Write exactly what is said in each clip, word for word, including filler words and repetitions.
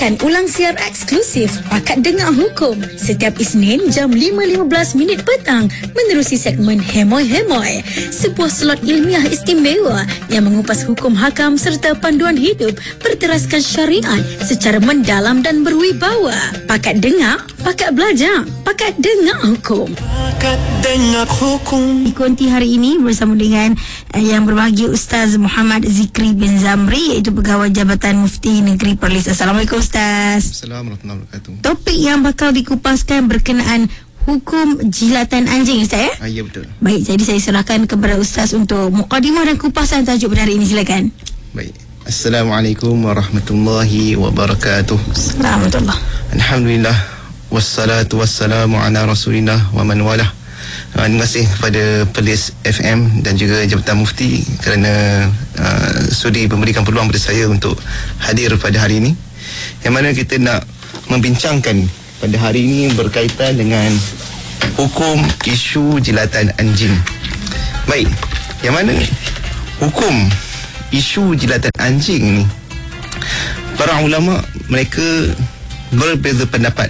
Dengarkan ulang siar eksklusif Pakat Dengar Hukum setiap Isnin jam lima lima belas minit petang menerusi segmen Hemoy Hemoy, sebuah slot ilmiah istimewa yang mengupas hukum hakam serta panduan hidup berteraskan syariat secara mendalam dan berwibawa. Pakat Dengar, Pakat Belajar, Pakat Dengar Hukum. Pakat Dengar Hukum. Di konti hari ini bersama dengan uh, yang berbahagia Ustaz Muhammad Zikri bin Zamri, iaitu Pegawai Jabatan Mufti Negeri Perlis. Assalamualaikum Ustaz. Assalamualaikum warahmatullahi wabarakatuh. Topik yang bakal dikupaskan berkenaan hukum jilatan anjing, Ustaz, ya? Ah, ya, betul. Baik, jadi saya serahkan kepada Ustaz untuk mukadimah dan kupasan tajuk pada hari ini. Silakan. Baik. Assalamualaikum warahmatullahi wabarakatuh. Assalamualaikum. Alhamdulillah wassalatu wassalamu ala Rasulillah wa man walah. Uh, terima kasih kepada Perlis F M dan juga Jabatan Mufti kerana uh, sudi memberikan peluang kepada saya untuk hadir pada hari ini, yang mana kita nak membincangkan pada hari ini berkaitan dengan hukum isu jilatan anjing. Baik, yang mana hukum isu jilatan anjing ni, para ulama mereka berbeza pendapat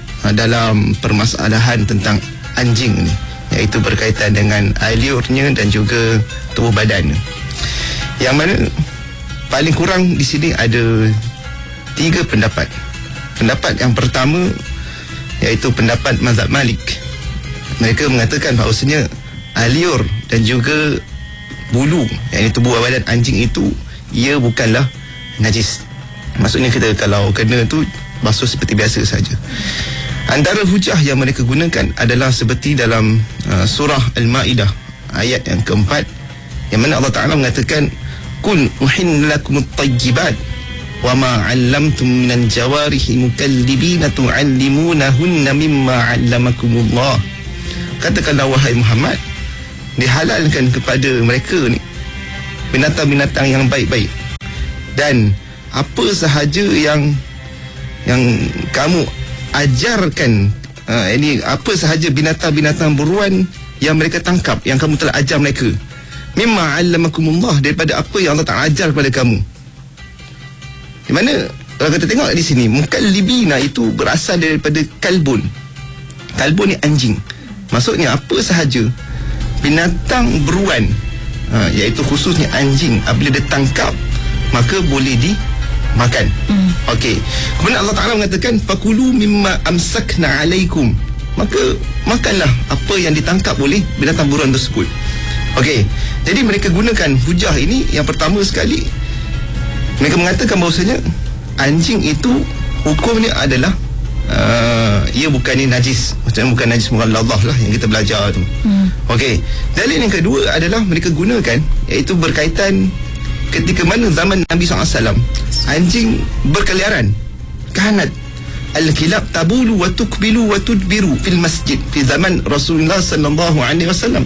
dalam permasalahan tentang anjing ni, iaitu berkaitan dengan aliurnya dan juga tubuh badan. Yang mana paling kurang di sini ada tiga pendapat. Pendapat yang pertama iaitu pendapat mazhab Malik. Mereka mengatakan bahawasanya aliur dan juga bulu, iaitu tubuh badan anjing itu, ia bukanlah najis. Maksudnya kita kalau kena tu basuh seperti biasa saja. Antara hujah yang mereka gunakan adalah seperti dalam uh, surah Al-Ma'idah ayat yang keempat, yang mana Allah Ta'ala mengatakan, Kul uhinlakumut tayyibat wa ma 'allamtum minal jawarihi mukallibina tu'allimunahunna mimma 'allamakumullah. Katakanlah wahai Muhammad, dihalalkan kepada mereka ni binatang-binatang yang baik-baik, dan apa sahaja yang yang kamu ajarkan, uh, ini apa sahaja binatang-binatang buruan yang mereka tangkap, yang kamu telah ajar mereka, mimma 'allamakumullah, daripada apa yang Allah Ta'ala ajar kepada kamu. Di mana kalau kita tengok di sini, mukallibina itu berasal daripada kalbun. Kalbun ni anjing. Maksudnya apa sahaja binatang beruan, uh, iaitu khususnya anjing, apabila dia tangkap maka boleh dimakan. Hmm. Okey. Kemudian Allah Ta'ala mengatakan, fakulu mimma amsakna alaikum, maka makanlah apa yang ditangkap oleh binatang buruan tersebut. Okey. Jadi mereka gunakan hujah ini. Yang pertama sekali, mereka mengatakan bahawasanya anjing itu hukumnya adalah uh, ia bukannya najis. Maksudnya bukan najis mughalladhah lah yang kita belajar tu. Hmm. Okey. Dalil yang kedua adalah mereka gunakan, iaitu berkaitan ketika mana zaman Nabi sallallahu alaihi wasallam anjing berkeliaran. Kanat al-kilab tabulu wa tukbilu wa tudbiru fil masjid fi zaman Rasulullah sallallahu alaihi wasallam.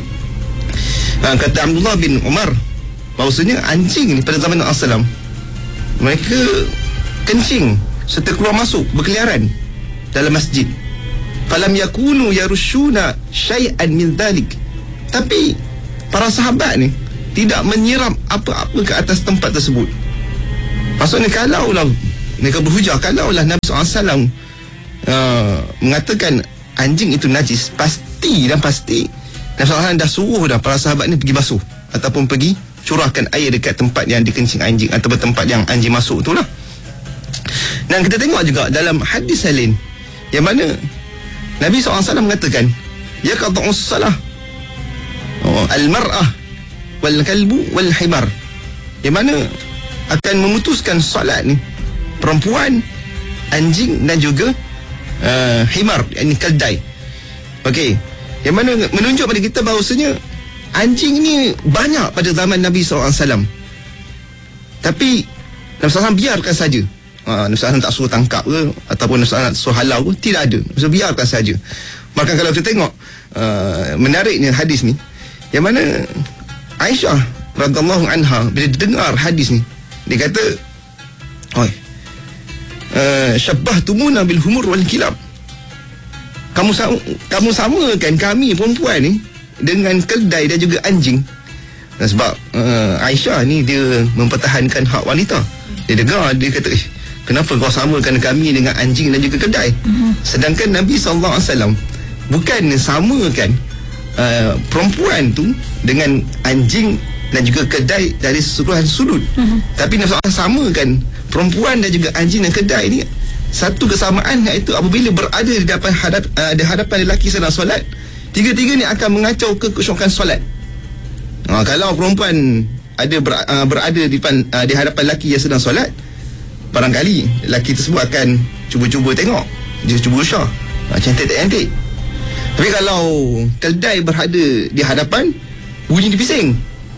Kata Abdullah bin Umar bahawasanya anjing ni pada zaman Nabi sallallahu alaihi wasallam mereka kencing serta keluar masuk berkeliaran dalam masjid. Falam yakunu yarushuna syai'an min dhalik, tapi para sahabat ni tidak menyiram apa-apa ke atas tempat tersebut. Maksudnya kalaulah mereka berhujah, kalaulah Nabi sallallahu alaihi wasallam uh, mengatakan anjing itu najis, pasti dan pasti Nabi sallallahu alaihi wasallam dah suruh dah para sahabat ni pergi basuh ataupun pergi curahkan air dekat tempat yang dikencing anjing ataupun tempat yang anjing masuk tu lah. Dan kita tengok juga dalam hadis lain yang mana Nabi sallallahu alaihi wasallam mengatakan, yaqta'us salah oh, al-mar'ah wal kalbu wal himar, yang mana akan memutuskan solat ni perempuan, anjing dan juga uh, himar, yakni keldai. Okey, yang mana menunjuk pada kita bahawasanya anjing ni banyak pada zaman Nabi sallallahu alaihi wasallam, tapi Nabi sallallahu alaihi wasallam biarkan saja. Ha, Nabi sallallahu alaihi wasallam tak suruh tangkap ke ataupun Nabi sallallahu alaihi wasallam suruh halau ke, tidak ada. Nabi sallallahu alaihi wasallam biarkan saja. Maka kalau kita tengok uh, menariknya hadis ni, yang mana Aisyah radhiyallahu anha bila dengar hadis ni, dia kata, oi, uh, syabbahtumuna bil humur wal kilab, kamu sama, kamu samakan kami perempuan ni dengan keldai dan juga anjing. Dan sebab uh, Aisyah ni dia mempertahankan hak wanita, dia dengar, dia kata, eh, Kenapa kau samakan kami dengan anjing dan juga kedai? Mm-hmm. Sedangkan Nabi sallallahu alaihi wasallam bukan samakan uh, perempuan tu dengan anjing dan juga kedai dari keseluruhan sudut. Mm-hmm. Tapi Nabi sallallahu alaihi wasallam samakan perempuan dan juga anjing dan kedai ni satu kesamaan, iaitu apabila berada di hadapan hadap, uh, di hadapan lelaki sedang solat, tiga-tiga ni akan mengacau kekhusyukan solat. Uh, kalau perempuan ada ber, uh, berada di, pan, uh, di hadapan lelaki yang sedang solat, barangkali lelaki tersebut akan cuba-cuba tengok, dia cuba usah, uh, cantik-cantik. Tapi kalau keldai berada di hadapan, bunyi dia bising,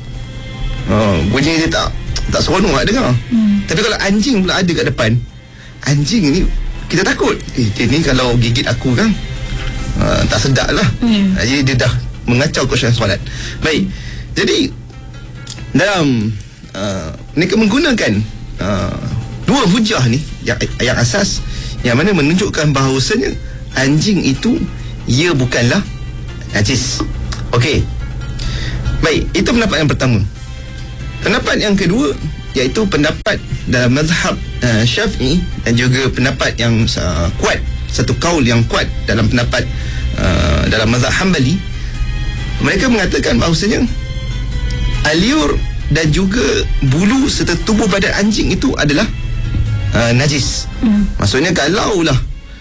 uh, bunyi dia tak tak seronok nak dengar. hmm. Tapi kalau anjing pula ada kat depan, anjing ni kita takut, eh dia ni kalau gigit aku kan uh, tak sedap lah. hmm. Jadi dia dah mengacau khusyuk solat. Baik, jadi dalam uh, mereka menggunakan uh, dua hujah ni yang, yang asas, yang mana menunjukkan bahawasanya anjing itu ia bukanlah najis. Okey, baik, itu pendapat yang pertama. Pendapat yang kedua, iaitu pendapat dalam mazhab uh, Syafi'i dan juga pendapat yang uh, kuat, satu kaul yang kuat dalam pendapat uh, dalam mazhab Hanbali. Mereka mengatakan bahawasanya aliur dan juga bulu serta tubuh badan anjing itu adalah uh, najis. hmm. Maksudnya kalaulah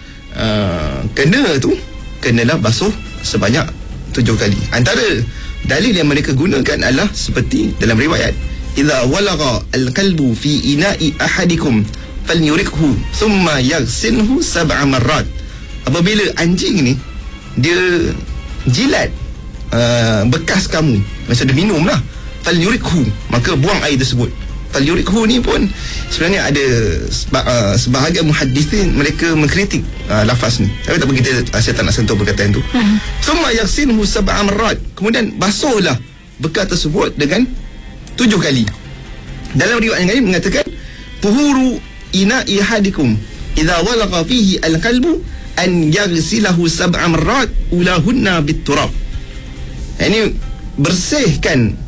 uh, kena tu, kenalah basuh sebanyak tujuh kali. Antara dalil yang mereka gunakan adalah seperti dalam riwayat, idza walagha al-qalbu fi ina'i ahadikum falyurikhu thumma yaghsilhu sab'a marrat. Apabila anjing ni dia jilat uh, bekas kamu, maksud dia minum lah, falyurikhu, maka buang air tersebut. Falyurikhu ni pun sebenarnya ada seba, uh, sebahagian muhaddisin mereka mengkritik uh, lafaz ni. Tapi tak apa, kita uh, saya tak nak sentuh perkataan tu. Thumma yaghsilhu sab'a marrat, kemudian basuhlah bekas tersebut dengan tujuh kali. Dalam riwayat yang lain mengatakan, tuhuru ina'i hadikum idza walagha fihi al-qalbu an yaghsilahu sab'a marrat ulahunna bit-turab. Ini bersihkan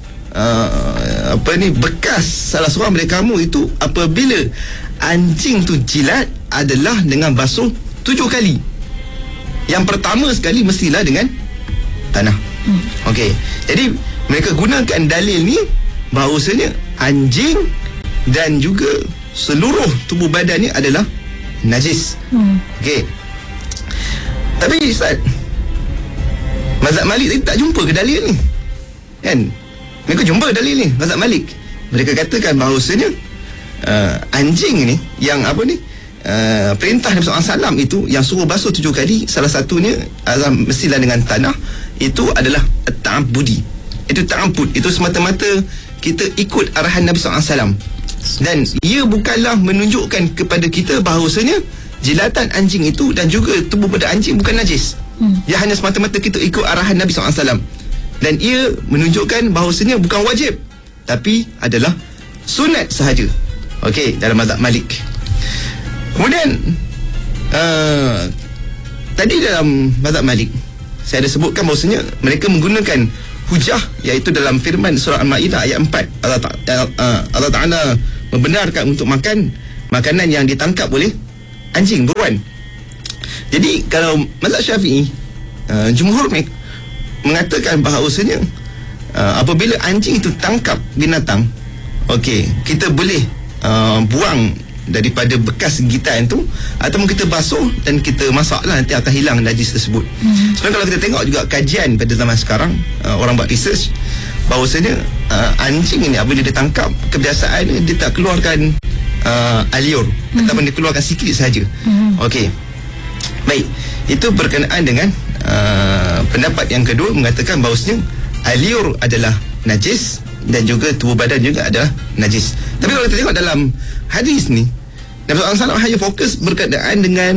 uh, apa ni bekas salah seorang daripada kamu itu apabila anjing tu jilat adalah dengan basuh tujuh kali. Yang pertama sekali mestilah dengan tanah. hmm. Okey, jadi mereka gunakan dalil ni bahawasanya anjing dan juga seluruh tubuh badan ni adalah najis. hmm. Okey, tapi Ustaz, mazhab Malik tadi tak jumpa ke dalil ni kan? Mereka jumpa dalil ni, mazhab Malik. Mereka katakan bahawasanya uh, anjing ni yang apa ni uh, perintah Nabi sallallahu alaihi wasallam itu yang suruh basuh tujuh kali, salah satunya uh, mestilah dengan tanah, itu adalah ta'abbudi. Itu ta'abbud, itu semata-mata kita ikut arahan Nabi sallallahu alaihi wasallam, dan ia bukanlah menunjukkan kepada kita bahawasanya jilatan anjing itu dan juga tubuh badan anjing bukan najis. hmm. Ia hanya semata-mata kita ikut arahan Nabi sallallahu alaihi wasallam, dan ia menunjukkan bahawasanya bukan wajib tapi adalah sunat sahaja. Okey, dalam mazhab Malik. Kemudian uh, tadi dalam mazhab Malik saya ada sebutkan bahawasanya mereka menggunakan hujah, iaitu dalam firman surah Al-Maidah ayat empat, Allah, Ta- uh, Allah Ta'ala membenarkan untuk makan makanan yang ditangkap oleh anjing, buruan. Jadi kalau mazhab Syafi'i, uh, jumhur mengatakan bahawasanya uh, apabila anjing itu tangkap binatang, okey, kita boleh uh, buang daripada bekas gigitan tu, ataupun kita basuh dan kita masaklah, nanti akan hilang najis tersebut. hmm. Sebenarnya kalau kita tengok juga kajian pada zaman sekarang, uh, orang buat research bahawasanya uh, anjing ini apabila dia tangkap, kebiasaan dia tak keluarkan uh, aliur, hmm. ataupun dia keluarkan sikit sahaja. hmm. Okey, baik, itu berkenaan dengan uh, pendapat yang kedua, mengatakan bahawasanya aliur adalah najis dan juga tubuh badan juga adalah najis. Tapi kalau kita tengok dalam hadis ni, Nabi sallallahu alaihi wasallam hanya fokus berkaitan dengan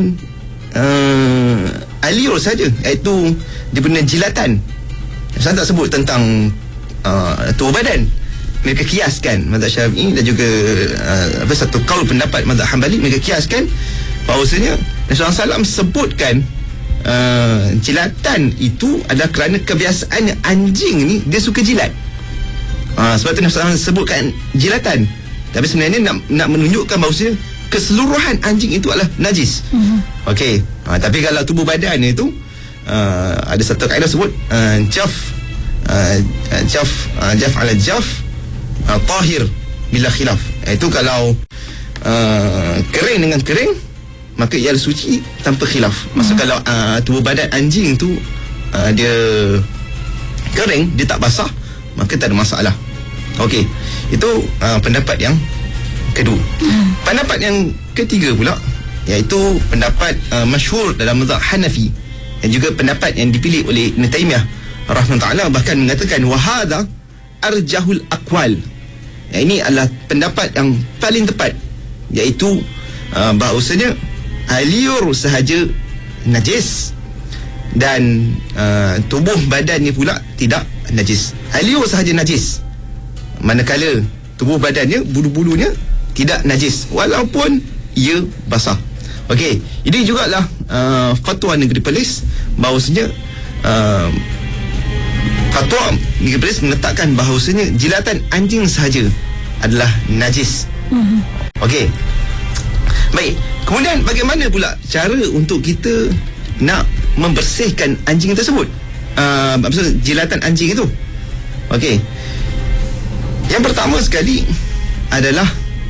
uh, aliur saja, iaitu dia punya jilatan. Nabi tak sebut tentang uh, tubuh badan. Mereka kiaskan mazhab Syafi'i dan juga uh, apa satu kaul pendapat mazhab Hanbali, mereka kiaskan bahawasanya Nabi sallallahu alaihi wasallam sebutkan uh, jilatan itu adalah kerana kebiasaan anjing ni dia suka jilat. Uh, sebab tu Nabi sallallahu alaihi wasallam sebutkan jilatan. Tapi sebenarnya nak, nak menunjukkan bahawasanya keseluruhan anjing itu adalah najis. Mm-hmm. Okey. Ha, tapi kalau tubuh badan itu uh, ada satu kaedah sebut uh, jaf uh, jaf uh, jaf ala jaf uh, tahir bila khilaf. Itu kalau uh, kering dengan kering maka ia suci tanpa khilaf. Maksud mm-hmm. kalau uh, tubuh badan anjing tu uh, dia kering, dia tak basah, maka tak ada masalah. Okey. Itu uh, pendapat yang kedua. Hmm. Pendapat yang ketiga pula, iaitu pendapat uh, masyhur dalam mazhab Hanafi, dan juga pendapat yang dipilih oleh Ibn Taymiyah rahimahullah, bahkan mengatakan wahada arjahul aqwal. Ya, ini adalah pendapat yang paling tepat, iaitu uh, bahawasanya liur sahaja najis dan uh, tubuh badannya pula tidak najis. Liur sahaja najis, manakala tubuh badannya, bulu-bulunya tidak najis walaupun ia basah. Okey, ini jugalah uh, fatwa negeri Perlis, bahawasanya uh, fatwa negeri Perlis menetapkan bahawasanya jilatan anjing sahaja adalah najis. Mm-hmm. Okey. Baik, kemudian bagaimana pula cara untuk kita nak membersihkan anjing tersebut? Uh, maksud jilatan anjing itu. Okey. Yang pertama sekali adalah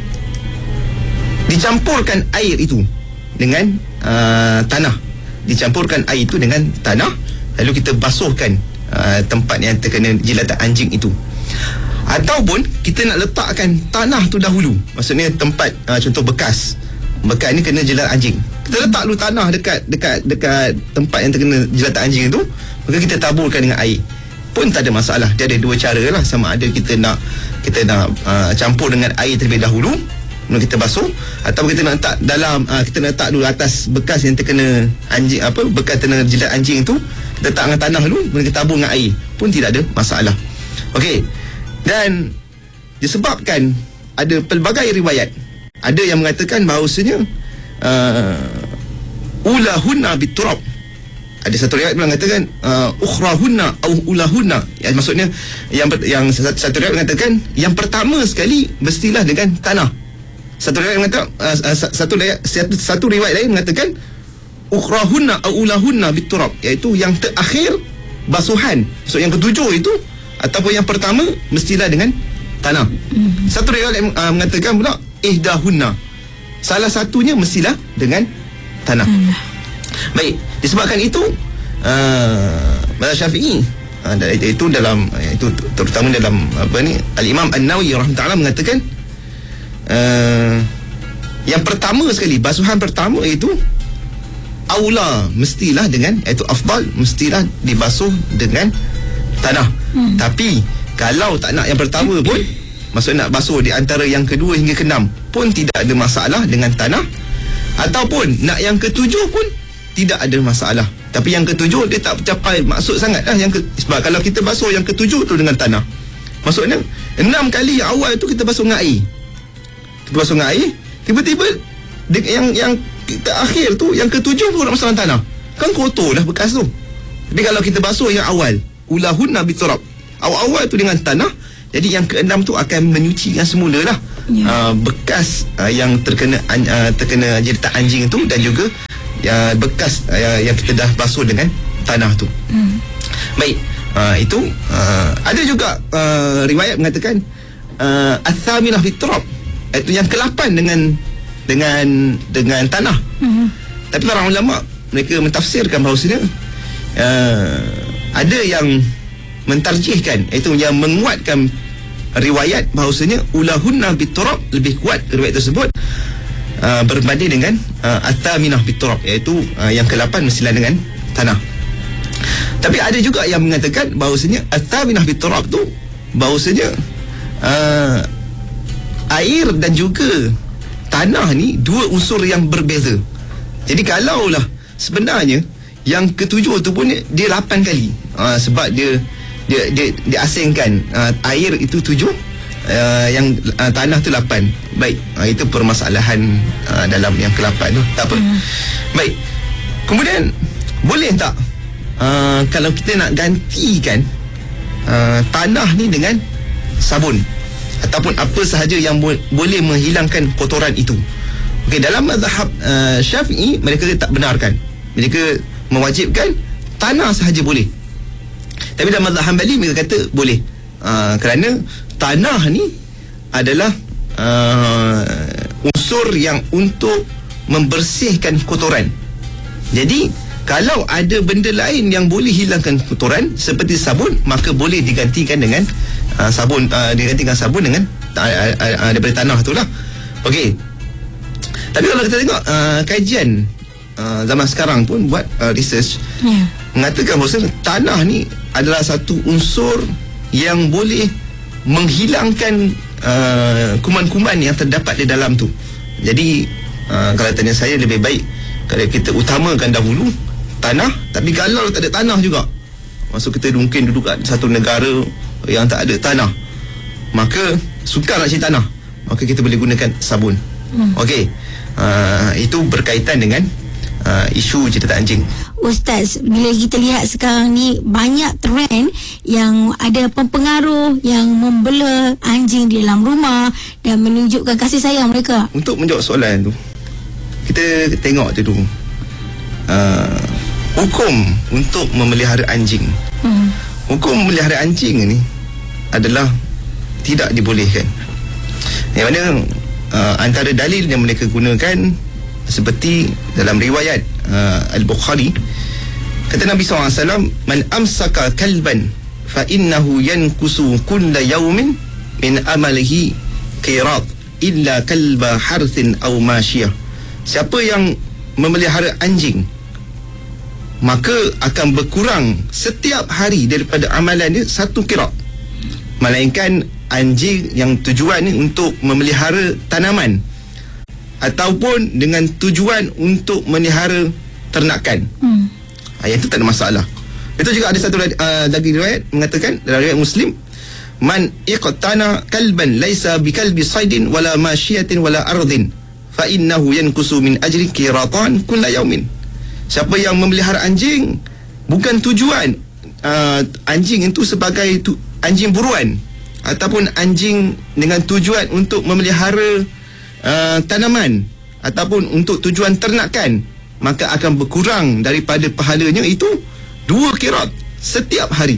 dicampurkan air itu dengan uh, tanah. Dicampurkan air itu dengan tanah, lalu kita basuhkan uh, tempat yang terkena jilatan anjing itu. Ataupun kita nak letakkan tanah tu dahulu. Maksudnya tempat uh, contoh bekas. Bekas ni kena jilat anjing. Kita letak dulu tanah dekat dekat dekat tempat yang terkena jilatan anjing itu, maka kita taburkan dengan air. Pun tak ada masalah. Dia ada dua cara lah, sama ada kita nak kita nak uh, campur dengan air terlebih dahulu, kemudian kita basuh, atau kita nak letak dalam uh, kita nak letak dulu atas bekas yang terkena anjing, apa bekas terkena jilat anjing itu, kita letak dengan tanah dulu, kemudian kita tabur dengan air, pun tidak ada masalah. Okey. Dan disebabkan ada pelbagai riwayat, ada yang mengatakan bahawasanya uh, ulahunna biturab. Ada satu riwayat yang mengatakan uh, ukhrahunna au ulahunna, ya, maksudnya yang yang satu riwayat mengatakan yang pertama sekali mestilah dengan tanah. Satu riwayat mengatakan uh, satu riwayat satu, satu riwayat lain mengatakan ukhrahunna au ulahunna biturab, iaitu yang terakhir basuhan. So yang ketujuh itu ataupun yang pertama mestilah dengan tanah. Satu riwayat lain uh, mengatakan pula ihdahunna, salah satunya mestilah dengan tanah. Baik, disebabkan itu uh, mazhab Syafi'i uh, itu dalam itu terutama dalam apa ni Al-Imam An-Nawawi rahimahullah mengatakan uh, yang pertama sekali, basuhan pertama itu aula mestilah dengan, iaitu afdal mestilah dibasuh dengan tanah. Hmm. Tapi kalau tak nak yang pertama pun, maksud nak basuh di antara yang kedua hingga keenam pun tidak ada masalah dengan tanah, ataupun nak yang ketujuh pun tidak ada masalah. Tapi yang ketujuh dia tak capai maksud sangat lah yang ke, sebab kalau kita basuh yang ketujuh tu dengan tanah, maksudnya enam kali yang awal tu kita basuh dengan air, kita basuh dengan air, tiba-tiba de, yang yang kita akhir tu yang ketujuh pun nak basuh dengan tanah, kan kotor lah bekas tu. Tapi kalau kita basuh yang awal, ulahunna biturab, awal-awal tu dengan tanah, jadi yang keenam tu akan menyucikan semula lah ya. uh, bekas uh, yang terkena uh, terkena jilatan anjing tu, dan juga uh, bekas uh, yang kita dah basuh dengan tanah tu. hmm. Baik, uh, itu uh, ada juga uh, riwayat mengatakan uh, athaminah biturab, iaitu yang kelapan dengan dengan dengan tanah. hmm. Tapi para ulama mereka mentafsirkan bahawasanya uh, ada yang mentarjihkan, iaitu yang menguatkan riwayat bahawasanya ulahunna biturab, lebih kuat riwayat tersebut uh, berbanding dengan uh, athaminah biturab, iaitu uh, yang kelapan mestilah dengan tanah. Tapi ada juga yang mengatakan bahawasanya athaminah biturab tu bahawasanya uh, air dan juga tanah ni dua unsur yang berbeza. Jadi kalaulah sebenarnya yang ketujuh tu pun dia lapan kali, uh, sebab dia dia dia diasingkan uh, air itu tujuh, uh, yang uh, tanah tu lapan. Baik, uh, itu permasalahan uh, dalam yang kelapan tu, tak apa. hmm. Baik, kemudian boleh tak uh, kalau kita nak gantikan uh, tanah ni dengan sabun ataupun apa sahaja yang bo- boleh menghilangkan kotoran itu, Okey, dalam mazhab uh, Syafi'i mereka tak benarkan. Mereka mewajibkan tanah sahaja boleh. Tapi dalam mazhab Hanbali mereka kata boleh. Uh, kerana tanah ni adalah uh, unsur yang untuk membersihkan kotoran. Jadi kalau ada benda lain yang boleh hilangkan kotoran seperti sabun, maka boleh digantikan dengan uh, sabun uh, digantikan sabun dengan uh, uh, uh, daripada tanah itulah. Okey. Tapi kalau kita tengok uh, kajian uh, zaman sekarang pun buat uh, research, yeah, mengatakan bahawa tanah ni adalah satu unsur yang boleh menghilangkan uh, kuman-kuman yang terdapat di dalam tu. Jadi uh, kalau tanya saya, lebih baik kalau kita utamakan dahulu tanah. Tapi kalau tak ada tanah juga, maksud kita mungkin duduk kat satu negara yang tak ada tanah, maka sukar nak cari tanah, maka kita boleh gunakan sabun. hmm. Okey, uh, itu berkaitan dengan uh, isu cerita anjing. Ustaz, bila kita lihat sekarang ni banyak trend yang ada pengaruh yang membela anjing di dalam rumah dan menunjukkan kasih sayang mereka. Untuk menjawab soalan tu, kita tengok tu dulu uh, hukum untuk memelihara anjing. hmm. Hukum memelihara anjing ni adalah tidak dibolehkan. Yang mana uh, antara dalil yang mereka gunakan seperti dalam riwayat uh, Al-Bukhari, kata Nabi sallallahu alaihi wasallam, man amsaka kalban fa innahu yankusu kulla yawmin min amalihi qirat illa kalba harthin aw mashiyah. Siapa yang memelihara anjing, maka akan berkurang setiap hari daripada amalan dia satu qirat. Melainkan anjing yang tujuan ni untuk memelihara tanaman ataupun dengan tujuan untuk memelihara ternakan. Hmm. Yang itu tak ada masalah. Itu juga ada satu uh, lagi riwayat mengatakan dalam riwayat Muslim, man iqtana kalban laisa bikalbi saidin wala masyiatin wala ardin fa innahu yankusu min ajri qiratan kull yawmin. Siapa yang memelihara anjing bukan tujuan uh, anjing itu sebagai tu, anjing buruan ataupun anjing dengan tujuan untuk memelihara uh, tanaman ataupun untuk tujuan ternakan, maka akan berkurang daripada pahalanya itu dua kirat setiap hari.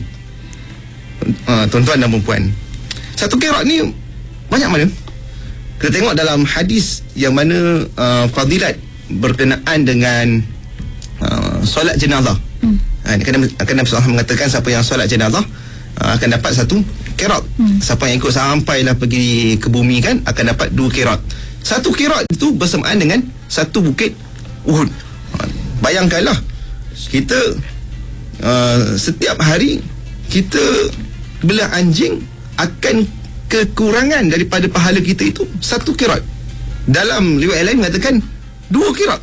Uh, tuan-tuan dan puan, satu kirat ni banyak mana? Kita tengok dalam hadis yang mana uh, fadilat berkenaan dengan uh, solat jenazah. Hmm. Uh, akan Nabi sallallahu alaihi wasallam mengatakan siapa yang solat jenazah uh, akan dapat satu kirat. Hmm. Siapa yang ikut sampailah pergi ke bumi kan akan dapat dua kirat. Satu kirat itu bersamaan dengan satu bukit Uhud. Uh, bayangkanlah kita uh, setiap hari kita belah anjing akan kekurangan daripada pahala kita itu satu kirat. Dalam riwayat lain mengatakan dua kirat.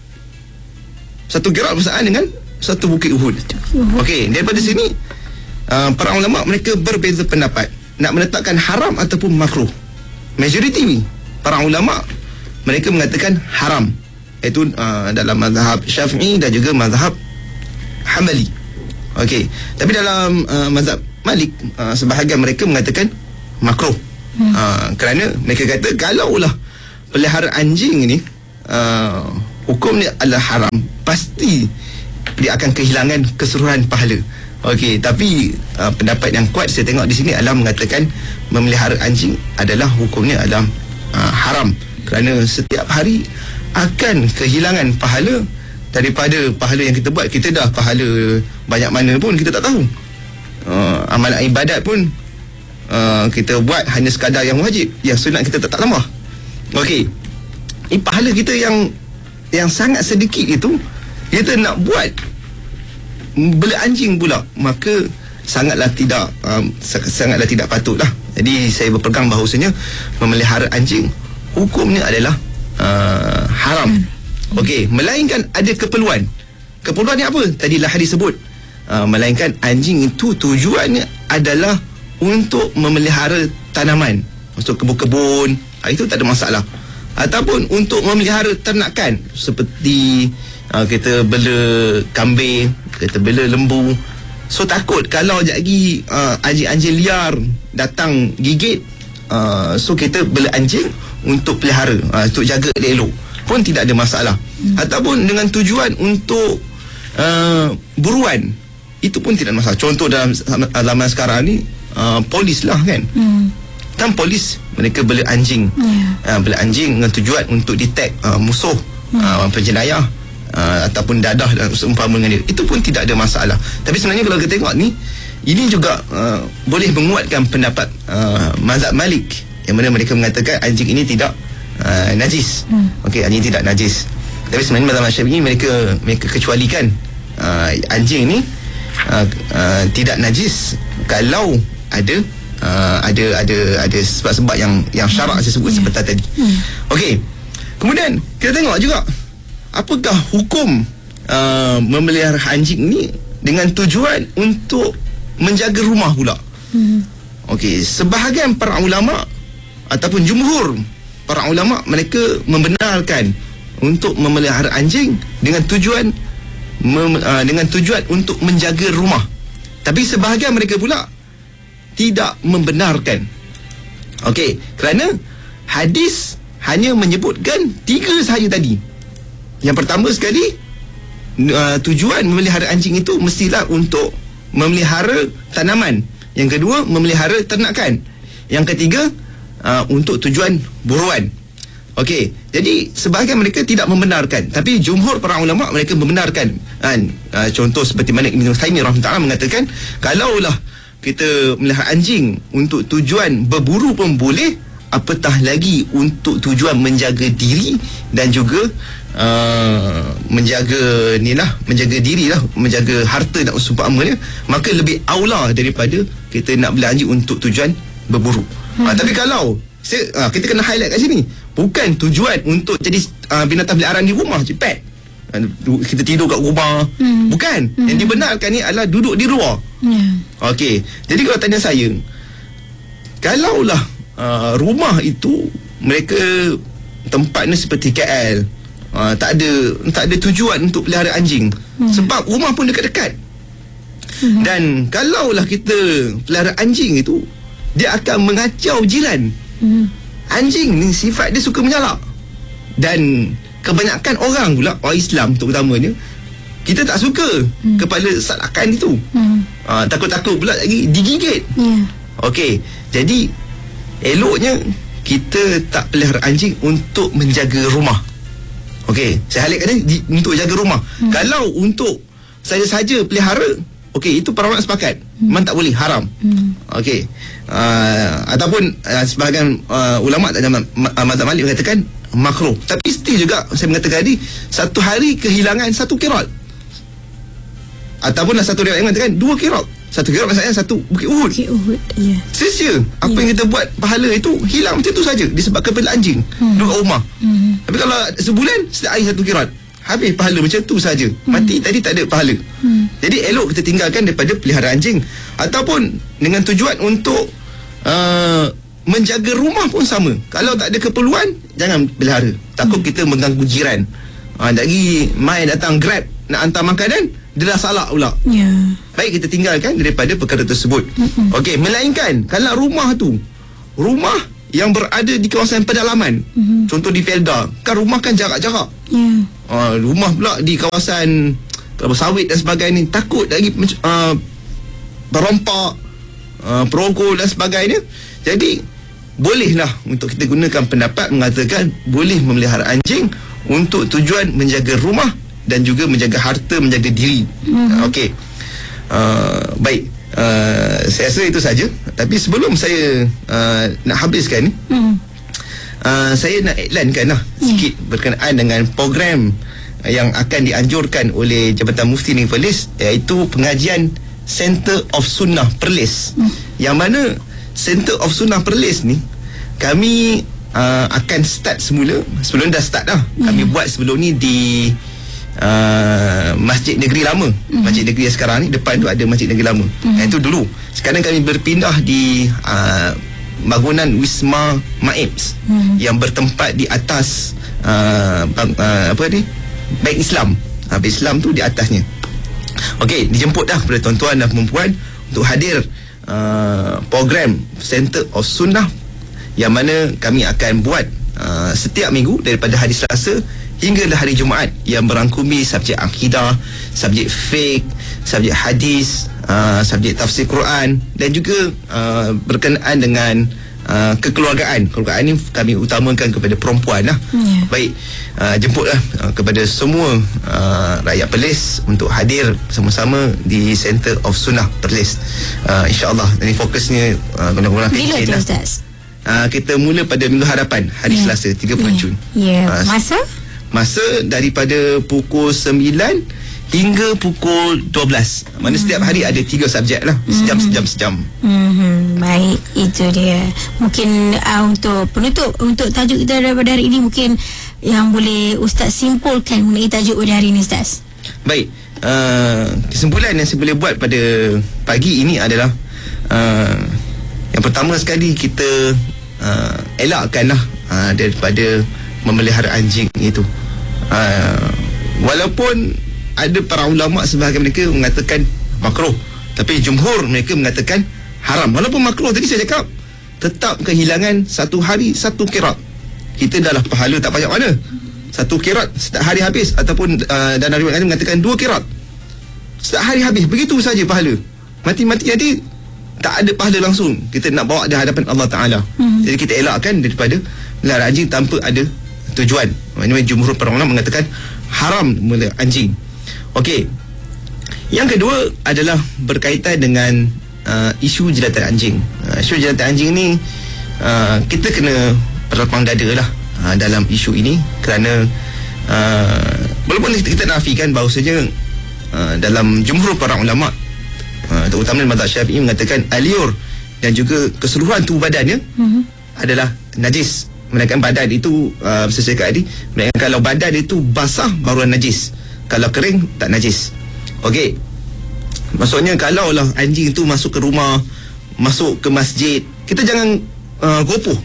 Satu kirat bersamaan dengan satu bukit Uhud. Okey, daripada sini uh, para ulama mereka berbeza pendapat nak menetapkan haram ataupun makruh. Majoriti para ulama mereka mengatakan haram, iaitu uh, dalam mazhab Syafi'i dan juga mazhab Hanbali. Okey, tapi dalam uh, mazhab Malik uh, sebahagian mereka mengatakan makruh. hmm. uh, kerana mereka kata kalaulah pelihara anjing ini uh, hukumnya adalah haram, pasti dia akan kehilangan keseluruhan pahala. Okey, tapi uh, pendapat yang kuat saya tengok di sini adalah mengatakan memelihara anjing adalah hukumnya adalah uh, haram, kerana setiap hari akan kehilangan pahala daripada pahala yang kita buat. Kita dah pahala banyak mana pun kita tak tahu. uh, amalan ibadat pun Uh, kita buat hanya sekadar yang wajib, yang sunat kita tak, tak tambah. Okey, ini pahala kita yang yang sangat sedikit itu kita nak buat bela anjing pula, maka sangatlah tidak um, sangatlah tidak patutlah. Jadi saya berpegang bahawasanya memelihara anjing hukumnya adalah uh, haram. Okey, melainkan ada keperluan. Keperluannya apa? Tadilah hadis sebut, uh, melainkan anjing itu tujuannya adalah untuk memelihara tanaman, untuk kebun-kebun, itu tak ada masalah. Ataupun untuk memelihara ternakan seperti uh, kita bela kambing, kita bela lembu. So takut kalau sekejap lagi uh, anjing-anjing liar datang gigit, uh, so kita bela anjing untuk pelihara, uh, untuk jaga dia elok. pun tidak ada masalah. Hmm. Ataupun dengan tujuan untuk uh, buruan, itu pun tidak ada masalah. Contoh dalam zaman sekarang ni, uh, polis lah kan. Hmm. Kan polis mereka bela anjing. Yeah. Uh, bela anjing dengan tujuan untuk detect uh, musuh, hmm. uh, penjenayah uh, ataupun dadah dan seumpama dengan dia. Itu pun tidak ada masalah. Tapi sebenarnya kalau kita tengok ni, ini juga uh, boleh menguatkan pendapat uh, mazhab Malik, yang mana mereka mengatakan anjing ini tidak uh, najis. Hmm. Okey, anjing tidak najis. Tapi sebenarnya mazhab Syafi'i mereka mereka kecualikan uh, anjing ini uh, uh, tidak najis kalau ada Uh, ada ada ada sebab-sebab yang yang syarak saya sebut yeah. sebentar tadi. Hmm. Okey. Kemudian kita tengok juga apakah hukum uh, memelihara anjing ni dengan tujuan untuk menjaga rumah pula. Hmm. Okey, sebahagian para ulama ataupun jumhur para ulama mereka membenarkan untuk memelihara anjing dengan tujuan mem, uh, dengan tujuan untuk menjaga rumah. Tapi sebahagian mereka pula tidak membenarkan. Okey, kerana hadis hanya menyebutkan tiga sahaja tadi. Yang pertama sekali, uh, tujuan memelihara anjing itu mestilah untuk memelihara tanaman. Yang kedua, memelihara ternakan. Yang ketiga, uh, untuk tujuan buruan. Okey, jadi sebahagian mereka tidak membenarkan, tapi jumhur para ulama mereka membenarkan. Kan? Uh, contoh seperti mana Ibn Taimiyah rahimahullah mengatakan, kalaulah kita melihara anjing untuk tujuan berburu pun boleh, apatah lagi untuk tujuan menjaga diri dan juga uh, menjaga ni lah, menjaga diri lah, menjaga harta dan seumpamanya, maka lebih aula daripada kita nak beli anjing untuk tujuan berburu. Hmm. Uh, tapi kalau saya, uh, kita kena highlight kat sini, bukan tujuan untuk jadi uh, binatang peliharaan di rumah je, pet. Kita tidur kat rumah, hmm. bukan. Hmm. Yang dibenarkan ni adalah duduk di luar. Yeah. Okey, jadi kalau tanya saya, kalaulah uh, rumah itu mereka tempatnya seperti K L, uh, tak ada tak ada tujuan untuk pelihara anjing, hmm. sebab rumah pun dekat-dekat. Hmm. Dan kalaulah kita pelihara anjing itu, dia akan mengacau jiran. Hmm. Anjing ni sifat dia suka menyalak. Dan kebanyakan orang pula, orang Islam terutamanya, kita tak suka hmm. kepada salakan itu. Hmm. Uh, takut-takut pula lagi digigit. Yeah. Okey, jadi eloknya kita tak pelihara anjing untuk menjaga rumah. Okey, saya halikkan ni untuk jaga rumah. Hmm. Kalau untuk saja-saja pelihara, okey, itu para ulama sepakat. Hmm. Memang tak boleh, haram. Hmm. Okey. Uh, ataupun uh, sebahagian uh, ulama dalam uh, mazhab Malik mengatakan makruh. Tapi still juga saya mengatakan tadi, satu hari kehilangan satu kirat. Ataupun satu riwayat yang mengatakan dua kirat. Satu kirat maksudnya satu Bukit Uhud. Bukit Uhud, ya. Sia-sia. Apa yeah. yang kita buat, pahala itu hilang macam tu saja disebabkan pada anjing hmm. duduk kat rumah. Hmm. Tapi kalau sebulan setiap hari satu kirat, habis pahala macam tu saja. Hmm. Mati tadi tak ada pahala. Hmm. Jadi elok kita tinggalkan daripada pelihara anjing. Ataupun dengan tujuan untuk uh, menjaga rumah pun sama. Kalau tak ada keperluan, jangan pelihara. Takut hmm. kita mengganggu jiran. Ha, lagi mai datang Grab nak hantar makanan, dia dah salah pula. Ya. Baik kita tinggalkan daripada perkara tersebut. Hmm. Okey, melainkan kalau rumah tu rumah yang berada di kawasan pedalaman, hmm. contoh di Felda, kan rumah kan jarak-jarak. Ya. Ha, rumah pula di kawasan kelapa sawit dan sebagainya, takut lagi uh, berompak, uh, perokok dan sebagainya. Jadi bolehlah untuk kita gunakan pendapat mengatakan boleh memelihara anjing untuk tujuan menjaga rumah dan juga menjaga harta, menjaga diri. Mm-hmm. Okey. Uh, baik. Uh, saya rasa itu saja. Tapi sebelum saya uh, nak habiskan ni, mm. uh, saya nak iklankan lah mm. sikit berkenaan dengan program yang akan dianjurkan oleh Jabatan Mufti Negeri Perlis, iaitu pengajian Center of Sunnah Perlis. Mm. Yang mana Center of Sunnah Perlis ni kami uh, akan start semula. Sebelum dah start dah. Mm. Kami buat sebelum ni di uh, Masjid Negeri Lama. Mm. Masjid Negeri yang sekarang ni, depan tu ada Masjid Negeri Lama. Mm. Yang itu dulu. Sekarang kami berpindah di uh, bangunan Wisma Maibs, mm. yang bertempat di atas uh, bang, uh, apa ni? Bank Islam. uh, Bank Islam tu di atasnya. Okey, dijemput dah kepada tuan-tuan dan perempuan untuk hadir uh, program Center of Sunnah, yang mana kami akan buat uh, setiap minggu daripada hari Selasa hinggalah hari Jumaat yang merangkumi subjek akidah, subjek fiqh, subjek hadis, uh, subjek tafsir Quran dan juga uh, berkenaan dengan Uh, kekeluargaan. Kekeluargaan ni kami utamakan kepada perempuan lah. Yeah. Baik, uh, jemputlah uh, kepada semua uh, rakyat Perlis untuk hadir bersama-sama di Center of Sunnah Perlis. Uh, InsyaAllah. Ini fokusnya uh, guna-guna bila tu lah. Ustaz? Uh, kita mula pada minggu hadapan, hari yeah. Selasa tiga puluh yeah. Jun. Yeah. Uh, Masa? Masa daripada pukul sembilan hingga pukul dua belas. Mana setiap hari ada tiga subjek lah. Sejam, mm-hmm. sejam, sejam. Mm-hmm. Baik, itu dia. Mungkin uh, untuk penutup, untuk tajuk kita daripada hari ini, mungkin yang boleh Ustaz simpulkan mengenai tajuk pada hari ini, Ustaz. Baik, uh, kesimpulan yang saya boleh buat pada pagi ini adalah uh, yang pertama sekali kita uh, elakkanlah uh, daripada memelihara anjing itu. Uh, walaupun ada para ulama sebahagian mereka mengatakan makruh, tapi jumhur mereka mengatakan haram. Walaupun makruh tadi saya cakap, tetap kehilangan satu hari satu kirat. Kita dah lah pahala tak banyak mana. Satu kirat setiap hari habis, ataupun uh, dan riwayat lain mengatakan dua kirat setiap hari habis. Begitu saja pahala. Mati-mati nanti tak ada pahala langsung. Kita nak bawa di hadapan Allah Ta'ala. Hmm. Jadi kita elakkan daripada melihara anjing tanpa ada tujuan. Maksudnya jumhur para ulama mengatakan haram melihara anjing. Okey. Yang kedua adalah berkaitan dengan uh, isu jilatan anjing. Uh, isu jilatan anjing ni uh, kita kena berlapang dada lah uh, dalam isu ini, kerana uh, walaupun kita nafikan bahawasanya uh, dalam jumhur para ulama uh, terutama dalam mazhab Syafi'i mengatakan aliur dan juga keseluruhan tubuh badannya mm-hmm. adalah najis. Melainkan badan itu uh, saya cakap tadi, melainkan kalau badan itu basah baru najis, kalau kering tak najis. Okey. Maksudnya kalau lah anjing tu masuk ke rumah, masuk ke masjid, kita jangan uh, gopoh.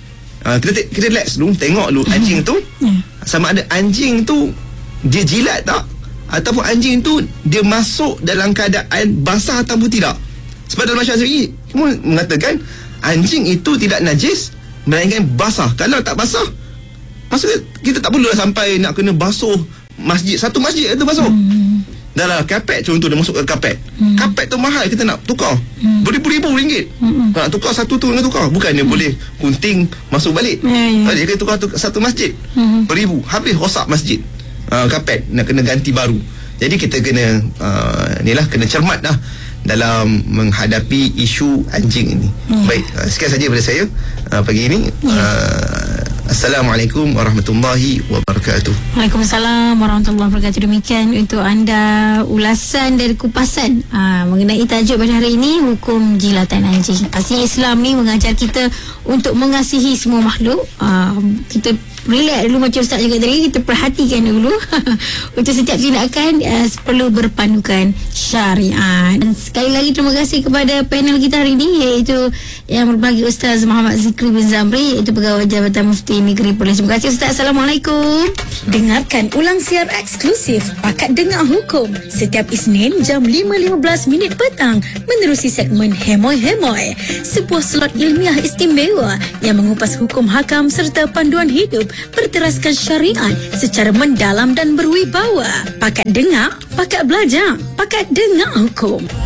Uh, kita kita relax dulu, tengok dulu anjing tu sama ada anjing tu dia jilat tak, ataupun anjing tu dia masuk dalam keadaan basah ataupun tidak. Sebab dalam masyarakat Syafi'i mengatakan anjing itu tidak najis melainkan basah. Kalau tak basah, maksudnya kita tak perlu sampai nak kena basuh masjid, satu masjid itu basuh. Hmm. Dalam kapet contoh dia masuk ke kapet. Hmm. Kapet tu mahal, kita nak tukar. Hmm. Beribu-ribu ringgit. Hmm. Nak tukar satu tu nak tukar. Bukannya hmm. boleh gunting masuk balik. Hmm. Jadi kita tukar, tukar satu masjid. Hmm. Beribu, habis rosak masjid. Uh, kapet nak kena ganti baru. Jadi kita kena uh, inilah kena cermat lah dalam menghadapi isu anjing ini. Hmm. Baik, uh, sekian saja daripada saya uh, pagi ini. Hmm. Uh, Assalamualaikum warahmatullahi wabarakatuh. Waalaikumsalam warahmatullahi wabarakatuh. Demikian untuk anda ulasan dari kupasan aa, mengenai tajuk pada hari ini, hukum jilatan anjing. Pastinya Islam ni mengajar kita untuk mengasihi semua makhluk. Aa, kita relax dulu macam Ustaz cakap tadi, kita perhatikan dulu untuk setiap tindakan uh, perlu berpandukan syariat. Dan sekali lagi terima kasih kepada panel kita hari ini, iaitu yang berbagi Ustaz Muhammad Zikri bin Zamri, iaitu Pegawai Jabatan Mufti Negeri Perlis. Terima kasih Ustaz. Assalamualaikum. Dengarkan ulang siar eksklusif Pakat Dengar Hukum setiap Isnin jam lima lima belas minit petang menerusi segmen Hemoy Hemoy, sebuah slot ilmiah istimewa yang mengupas hukum hakam serta panduan hidup berteraskan syariat secara mendalam dan berwibawa. Pakat dengar, pakat belajar, pakat dengar hukum.